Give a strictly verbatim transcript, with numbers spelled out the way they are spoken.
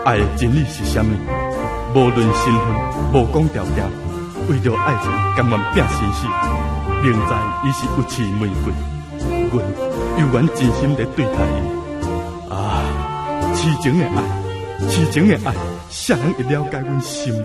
爱的真理是啥物？无论身份，无讲条件，为着爱情甘愿拼生死。明知伊是有刺玫瑰，阮犹原真心地对待伊。啊，痴情的爱，痴情的爱，谁人会了解阮心？